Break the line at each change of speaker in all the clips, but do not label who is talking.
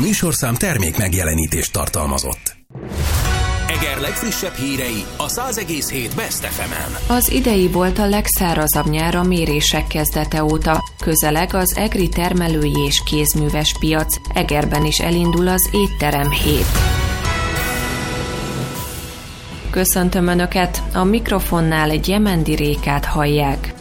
műsorszám termék megjelenítést tartalmazott.
Eger legfrissebb hírei a 100,7 Best FM-en.
Az idei volt a legszárazabb nyár a mérések kezdete óta. Közeleg az egri termelői és kézműves piac. Egerben is elindul az étterem hét. Köszöntöm Önöket, a mikrofonnál Gyemendi Rékát hallják.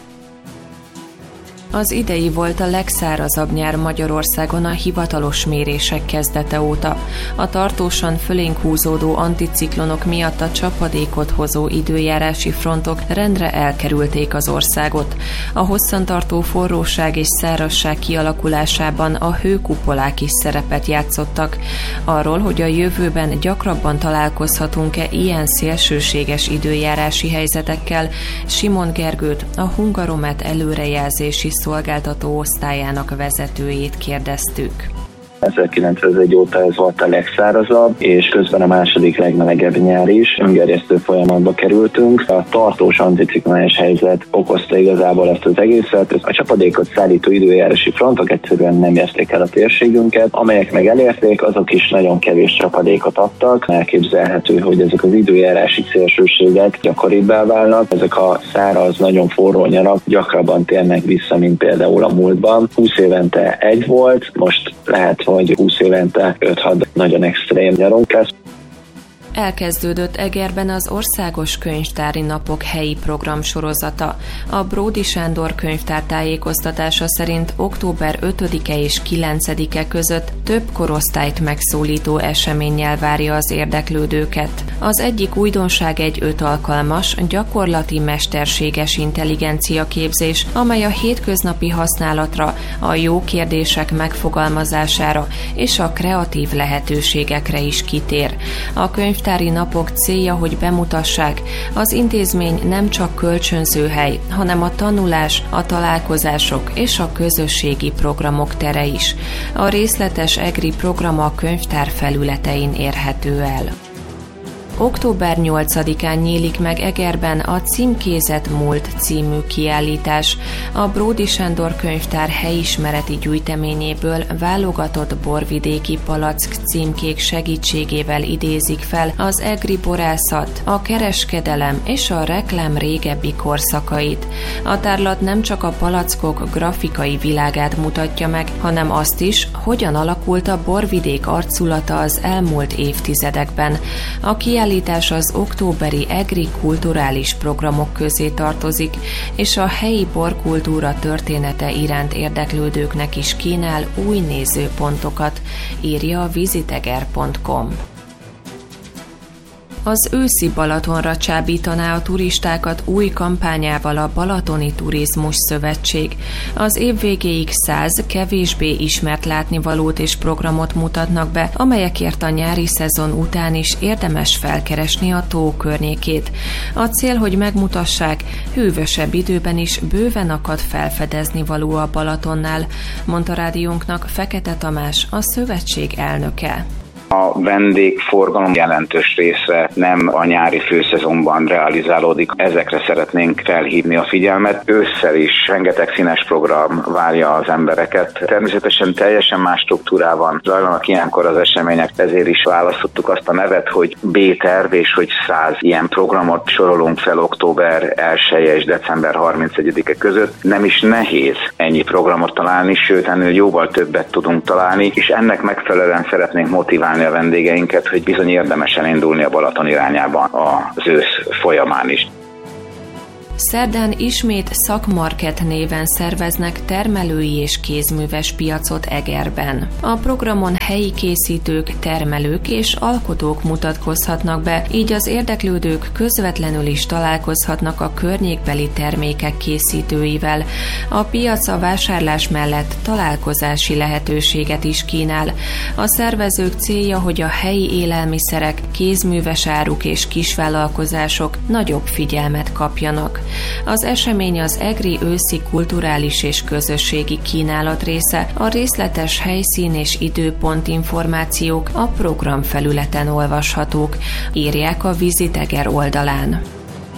Az idei volt a legszárazabb nyár Magyarországon a hivatalos mérések kezdete óta. A tartósan fölénk húzódó anticiklonok miatt a csapadékot hozó időjárási frontok rendre elkerülték az országot. A hosszantartó forróság és szárazság kialakulásában a hőkupolák is szerepet játszottak. Arról, hogy a jövőben gyakrabban találkozhatunk-e ilyen szélsőséges időjárási helyzetekkel, Simon Gergőt, a Hungaromet előrejelzési szolgáltató osztályának vezetőjét kérdeztük.
1901 óta ez volt a legszárazabb, és közben a második legmelegebb nyár is. Öngerjesztő folyamatba kerültünk. A tartós anticiklonás helyzet okozta igazából ezt az egészet. A csapadékot szállító időjárási frontok egyszerűen nem érték el a térségünket. Amelyek meg elérték, azok is nagyon kevés csapadékot adtak. Elképzelhető, hogy ezek az időjárási szélsőségek gyakoribbá válnak. Ezek a száraz, nagyon forró nyarak gyakrabban térnek vissza, mint például a múltban. 20 évente egy volt, most lehet, hogy 20 évente 5-6 nagyon extrém nyarunk lesz.
Elkezdődött Egerben az Országos Könyvtári Napok helyi programsorozata. A Bródy Sándor könyvtár tájékoztatása szerint október 5-e és 9-e között több korosztályt megszólító eseménnyel várja az érdeklődőket. Az egyik újdonság egy 5 alkalmas, gyakorlati mesterséges intelligencia képzés, amely a hétköznapi használatra, a jó kérdések megfogalmazására és a kreatív lehetőségekre is kitér. A könyvtári napok célja, hogy bemutassák, az intézmény nem csak kölcsönzőhely, hanem a tanulás, a találkozások és a közösségi programok tere is. A részletes egri program a könyvtár felületein érhető el. Október 8-án nyílik meg Egerben a Címkézett Múlt című kiállítás. A Bródy Sándor könyvtár helyismereti gyűjteményéből válogatott borvidéki palack címkék segítségével idézik fel az egri borászat, a kereskedelem és a reklám régebbi korszakait. A tárlat nem csak a palackok grafikai világát mutatja meg, hanem azt is, hogyan alakult a borvidék arculata az elmúlt évtizedekben. A kiállítás az októberi egri kulturális programok közé tartozik, és a helyi borkultúra története iránt érdeklődőknek is kínál új nézőpontokat, írja a visiteger.com. Az őszi Balatonra csábítaná a turistákat új kampányával a Balatoni Turizmus Szövetség. Az év végéig 100 kevésbé ismert látnivalót és programot mutatnak be, amelyekért a nyári szezon után is érdemes felkeresni a tó környékét. A cél, hogy megmutassák, hűvösebb időben is bőven akad felfedezni való a Balatonnál, mondta rádiónknak Fekete Tamás, a szövetség elnöke.
A vendégforgalom jelentős része nem a nyári főszezonban realizálódik. Ezekre szeretnénk felhívni a figyelmet. Ősszel is rengeteg színes program várja az embereket. Természetesen teljesen más struktúrában zajlanak ilyenkor az események, ezért is választottuk azt a nevet, hogy B-terv, és hogy 100 ilyen programot sorolunk fel október 1-e és december 31-e között. Nem is nehéz ennyi programot találni, sőt, ennél jóval többet tudunk találni, és ennek megfelelően szeretnénk motiválni a vendégeinket, hogy bizony érdemes elindulni a Balaton irányában az ősz folyamán is.
Szerdán ismét Szakmarket néven szerveznek termelői és kézműves piacot Egerben. A programon helyi készítők, termelők és alkotók mutatkozhatnak be, így az érdeklődők közvetlenül is találkozhatnak a környékbeli termékek készítőivel. A piac a vásárlás mellett találkozási lehetőséget is kínál. A szervezők célja, hogy a helyi élelmiszerek, kézműves áruk és kisvállalkozások nagyobb figyelmet kapjanak. Az esemény az egri őszi kulturális és közösségi kínálat része, a részletes helyszín és időpont információk a program felületen olvashatók, írják a Visiteger oldalán.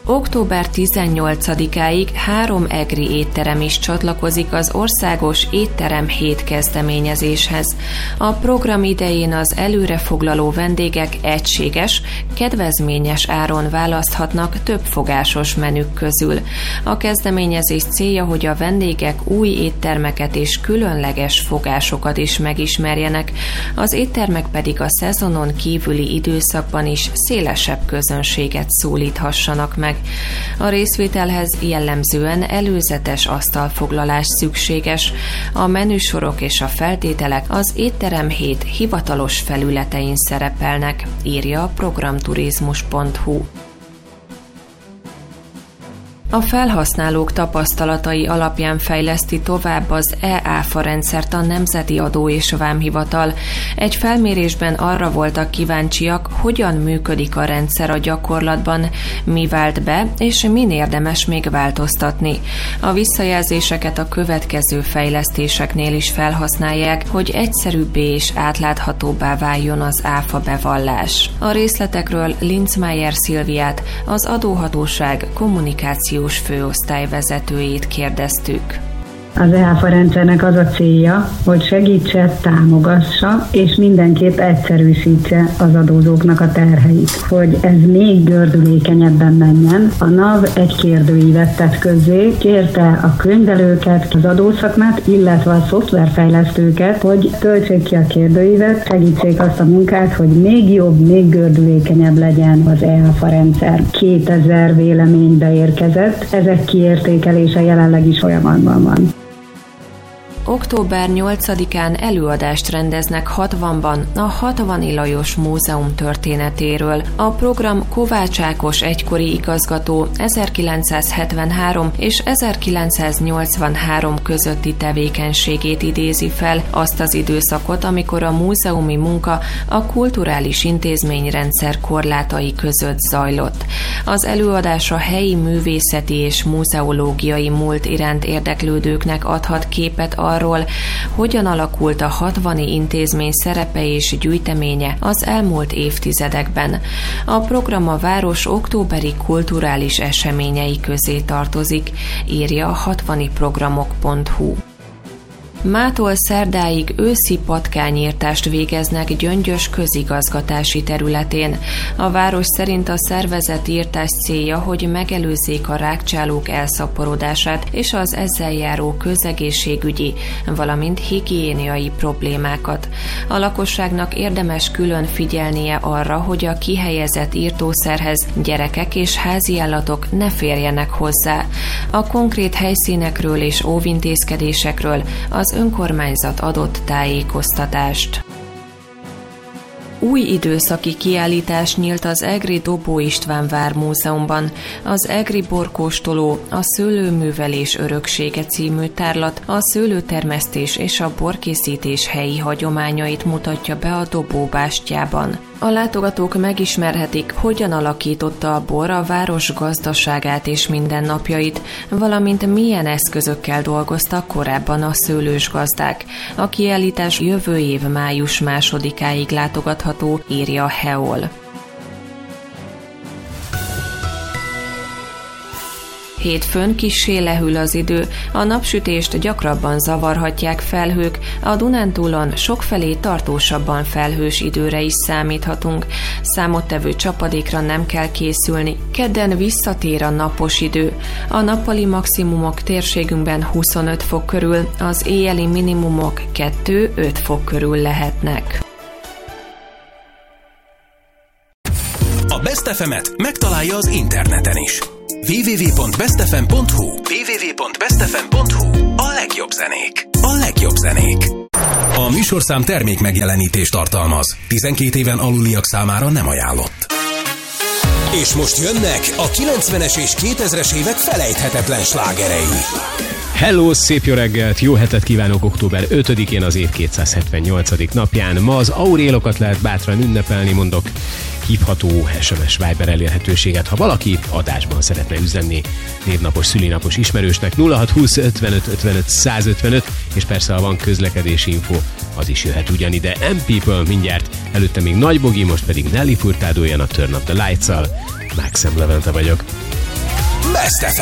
Október 18-áig 3 egri étterem is csatlakozik az országos étterem hét kezdeményezéshez. A program idején az előrefoglaló vendégek egységes, kedvezményes áron választhatnak több fogásos menük közül. A kezdeményezés célja, hogy a vendégek új éttermeket és különleges fogásokat is megismerjenek, az éttermek pedig a szezonon kívüli időszakban is szélesebb közönséget szólíthassanak meg. A részvételhez jellemzően előzetes asztalfoglalás szükséges. A menüsorok és a feltételek az étterem hét hivatalos felületein szerepelnek, írja a programturizmus.hu. A felhasználók tapasztalatai alapján fejleszti tovább az e-áfa rendszert a Nemzeti Adó és Vámhivatal. Egy felmérésben arra voltak kíváncsiak, hogyan működik a rendszer a gyakorlatban, mi vált be, és min érdemes még változtatni. A visszajelzéseket a következő fejlesztéseknél is felhasználják, hogy egyszerűbbé és átláthatóbbá váljon az áfa bevallás. A részletekről Linzmeier Szilviát, az adóhatóság kommunikációs főosztályvezetőjét kérdeztük.
Az e-áfa rendszernek az a célja, hogy segítse, támogassa és mindenképp egyszerűsítse az adózóknak a terheit. Hogy ez még gördülékenyebben menjen, a NAV egy kérdőívet tett közzé, kérte a könyvelőket, az adószakmát, illetve a szoftverfejlesztőket, hogy töltsék ki a kérdőívet, segítsék azt a munkát, hogy még jobb, még gördülékenyebb legyen az e-áfa rendszer. 2000 vélemény beérkezett, ezek kiértékelése jelenleg is folyamatban van.
Október 8-án előadást rendeznek 60-ban a 60 Lajos Múzeum történetéről. A program Kovács Ákos egykori igazgató 1973 és 1983 közötti tevékenységét idézi fel, azt az időszakot, amikor a múzeumi munka a kulturális intézményrendszer korlátai között zajlott. Az előadás a helyi művészeti és múzeológiai múlt iránt érdeklődőknek adhat képet arról, hogyan alakult a 60 intézmény szerepe és gyűjteménye az elmúlt évtizedekben. A program a város októberi kulturális eseményei közé tartozik, írja a 60programok.hu. Mától szerdáig őszi patkányírtást végeznek Gyöngyös közigazgatási területén. A város szerint a szervezett írtás célja, hogy megelőzzék a rágcsálók elszaporodását és az ezzel járó közegészségügyi, valamint higiéniai problémákat. A lakosságnak érdemes külön figyelnie arra, hogy a kihelyezett írtószerhez gyerekek és háziállatok ne férjenek hozzá. A konkrét helyszínekről és óvintézkedésekről az önkormányzat adott tájékoztatást. Új időszaki kiállítás nyílt az egri Dobó István Vármúzeumban. Az egri borkóstoló, a szőlőművelés öröksége című tárlat a szőlőtermesztés és a borkészítés helyi hagyományait mutatja be a Dobó bástyában. A látogatók megismerhetik, hogyan alakította a bor a város gazdaságát és mindennapjait, valamint milyen eszközökkel dolgoztak korábban a szőlős gazdák. A kiállítás jövő év május 2-áig látogatható, írja a Heol. Hétfőn kissé lehűl az idő, a napsütést gyakrabban zavarhatják felhők, a Dunántúlon sokfelé tartósabban felhős időre is számíthatunk. Számottevő csapadékra nem kell készülni, kedden visszatér a napos idő. A nappali maximumok térségünkben 25 fok körül, az éjjeli minimumok 2-5 fok körül lehetnek.
A Best FM-et megtalálja az interneten is. www.bestfm.hu A legjobb zenék. A legjobb zenék. A műsorszám termék megjelenítést tartalmaz. 12 éven aluliak számára nem ajánlott. És most jönnek a 90-es és 2000-es évek felejthetetlen slágerei.
Hello, szép jó reggelt, jó hetet kívánok október 5-én az év 278. napján. Ma az aurélokat lehet bátran ünnepelni, mondok hívható SMS Viber elérhetőséget, ha valaki adásban szeretne üzenni névnapos, szülinapos ismerősnek. 0620 55 55 155, és persze, ha van közlekedési info, az is jöhet ugyanide. M-People mindjárt, előtte még Nagy Bogi, most pedig Nelly Furtado jön a Turn Up the Lights-al. Maxim Levente vagyok.
Best FM.